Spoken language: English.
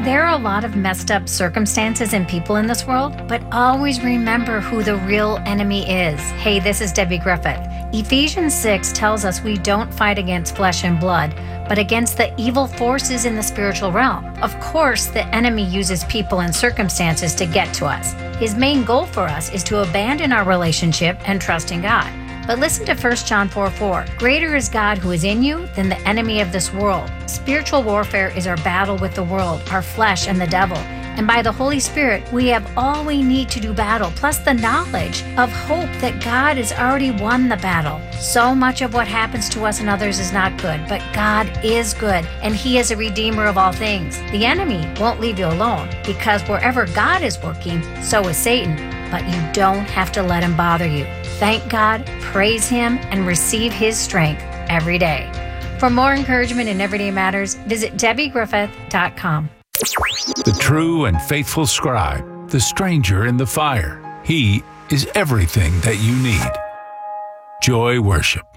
There are a lot of messed up circumstances and people in this world, but always remember who the real enemy is. Hey, this is Debbie Griffith. Ephesians 6 tells us we don't fight against flesh and blood, but against the evil forces in the spiritual realm. Of course, the enemy uses people and circumstances to get to us. His main goal for us is to abandon our relationship and trust in God. But listen to 1 John 4:4. Greater is God who is in you than the enemy of this world. Spiritual warfare is our battle with the world, our flesh, and the devil. And by the Holy Spirit, we have all we need to do battle, plus the knowledge of hope that God has already won the battle. So much of what happens to us and others is not good, but God is good, and He is a redeemer of all things. The enemy won't leave you alone, because wherever God is working, so is Satan. But you don't have to let him bother you. Thank God, praise Him, and receive His strength every day. For more encouragement in Everyday Matters, visit DebbieGriffith.com. The true and faithful scribe, the stranger in the fire. He is everything that you need. Joy Worship.